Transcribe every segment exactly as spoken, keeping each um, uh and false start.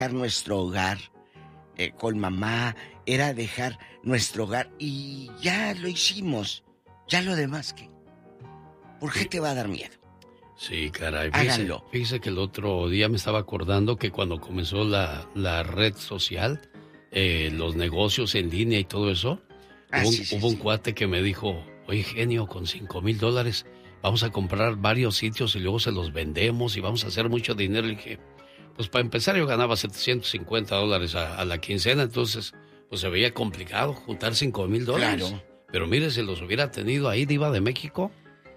nuestro hogar eh, con mamá, era dejar nuestro hogar y ya lo hicimos. Ya lo demás, ¿qué? ¿Por qué Sí. te va a dar miedo? Sí, caray. Fíjese, Háganlo. fíjese que el otro día me estaba acordando que cuando comenzó la, la red social, eh, los negocios en línea y todo eso, Ah, hubo, un, sí, sí, hubo un sí. cuate que me dijo, oye, genio, con cinco mil dólares vamos a comprar varios sitios y luego se los vendemos y vamos a hacer mucho dinero. Le dije, pues para empezar yo ganaba setecientos cincuenta dólares a, a la quincena, entonces pues se veía complicado juntar cinco mil dólares. Claro. Pero mire, si los hubiera tenido ahí, Diva de México.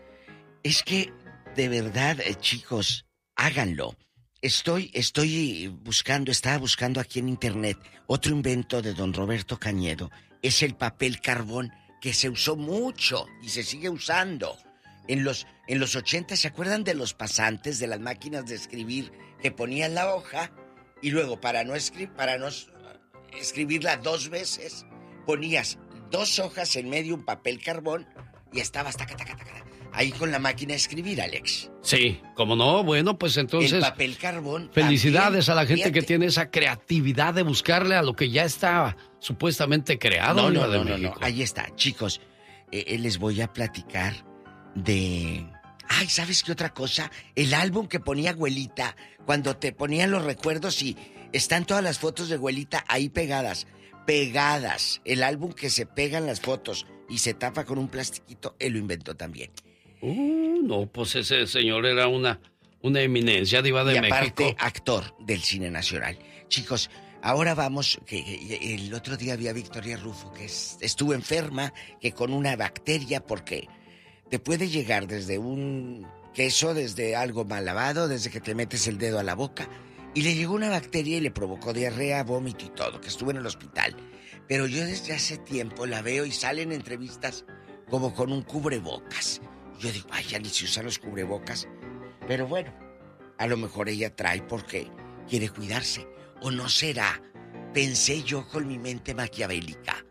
Es que, de verdad, eh, chicos, háganlo. Estoy, estoy buscando, estaba buscando aquí en internet otro invento de don Roberto Cañedo. Es el papel carbón que se usó mucho y se sigue usando. En los, en los ochenta, ¿se acuerdan de los pasantes, de las máquinas de escribir que ponían la hoja y luego para no, escri- para no s- escribirla dos veces, ponías dos hojas en medio, un papel carbón y estabas taca, taca, taca, ahí con la máquina de escribir, Alex? Sí, como no, bueno, pues entonces... El papel carbón. Felicidades también, a la gente fíjate. que tiene esa creatividad de buscarle a lo que ya está supuestamente creado. No, Diva no, de no, no, no. México. Ahí está, chicos. Eh, eh, les voy a platicar de... Ay, ¿sabes qué otra cosa? El álbum que ponía abuelita, cuando te ponían los recuerdos y están todas las fotos de abuelita ahí pegadas. Pegadas. El álbum que se pegan las fotos y se tapa con un plastiquito, él lo inventó también. Uh, no, pues ese señor era una, una eminencia, Diva de Y aparte, México. actor del cine nacional. Chicos, ahora vamos, que, que el otro día vi a Victoria Rufo, que es- estuvo enferma, que con una bacteria, porque te puede llegar desde un queso, desde algo mal lavado, desde que te metes el dedo a la boca, y le llegó una bacteria y le provocó diarrea, vómito y todo, que estuvo en el hospital. Pero yo desde hace tiempo la veo y sale en entrevistas como con un cubrebocas. Yo digo, ay, ya ni se usan los cubrebocas. Pero bueno, a lo mejor ella trae porque quiere cuidarse. ¿O no será? Pensé yo con mi mente maquiavélica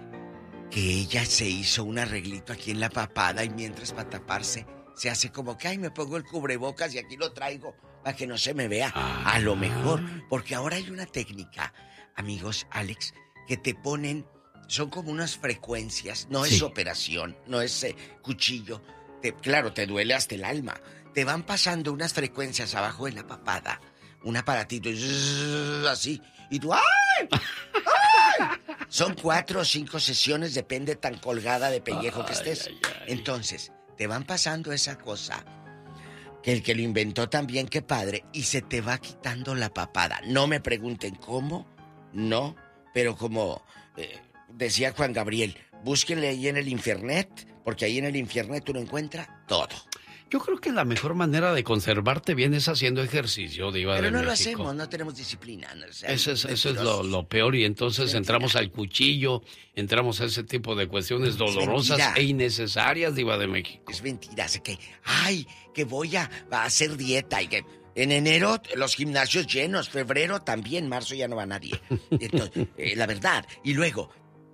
que ella se hizo un arreglito aquí en la papada y mientras para taparse se hace como que, ay, me pongo el cubrebocas y aquí lo traigo para que no se me vea. Ah. A lo mejor, porque ahora hay una técnica, amigos, Alex, que te ponen, son como unas frecuencias, no Sí. es operación, no es eh, cuchillo. Te, claro, te duele hasta el alma. Te van pasando unas frecuencias abajo de la papada, un aparatito y zzzz, así, y tú, ¡ay! ¡Ay! Son cuatro o cinco sesiones, depende tan colgada de pellejo que Ay, estés. ay, ay. Entonces, te van pasando esa cosa, que el que lo inventó también, qué padre, y se te va quitando la papada. No me pregunten cómo, no, pero como eh, decía Juan Gabriel, búsquenle ahí en el Infernet, porque ahí en el Infernet uno encuentra todo. Yo creo que la mejor manera de conservarte bien es haciendo ejercicio, Diva Pero de no lo México. hacemos, no tenemos disciplina. No sean Eso es, eso es lo, mentirosos. lo peor y entonces Es entramos mentira. al cuchillo, entramos a ese tipo de cuestiones dolorosas mentira. e innecesarias, Diva de México. Es mentira, sé que, ay, que voy a, a hacer dieta y que en enero los gimnasios llenos, febrero también, marzo ya no va nadie. Entonces, eh, la verdad. Y luego,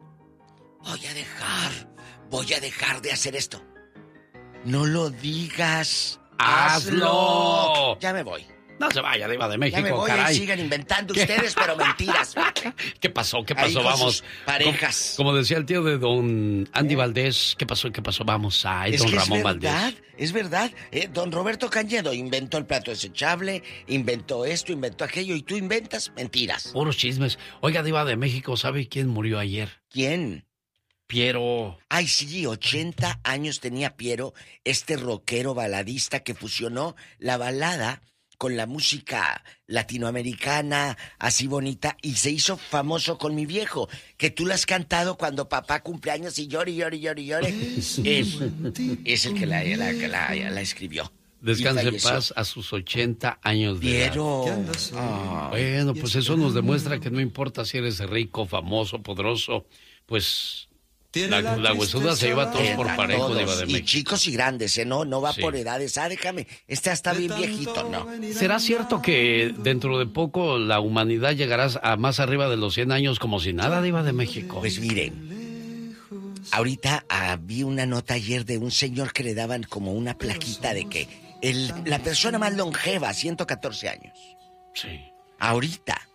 voy a dejar, voy a dejar de hacer esto. No lo digas. ¡Hazlo! Ya me voy. No se vaya, Diva de Ya me México, voy caray. y sigan inventando ustedes, pero mentiras. ¿Qué pasó? ¿Qué Ahí pasó? con Vamos. sus parejas. Como, como decía el tío de don Andy ¿Eh? Valdés, ¿qué pasó? ¿Qué pasó? Vamos a Es don que Ramón es verdad, Valdés. es verdad. Eh, don Roberto Cañedo inventó el plato desechable, inventó esto, inventó aquello, y tú inventas mentiras. Puros chismes. Oiga, Diva de México, ¿sabe quién murió ayer? ¿Quién? Piero. Ay, sí, ochenta años tenía Piero, este rockero baladista que fusionó la balada con la música latinoamericana, así bonita, y se hizo famoso con Mi Viejo, que tú la has cantado cuando papá cumpleaños y llore, llore, llore, llore. Él es el que la, la, la, la escribió. Descanse Y en falleció. paz a sus ochenta años de edad. Piero. Ah, bueno, pues eso nos demuestra que no importa si eres rico, famoso, poderoso, pues la, la huesuda se lleva a todos por A parejo, todos, Diva de y México. chicos y grandes, ¿eh? No, no va Sí. por edades. Ah, déjame, este está bien viejito, no. ¿Será cierto que dentro de poco la humanidad llegará a más arriba de los cien años como si nada, Diva de México? Pues miren, ahorita ah, vi una nota ayer de un señor que le daban como una plaquita de que el, la persona más longeva, ciento catorce años. Sí. Ahorita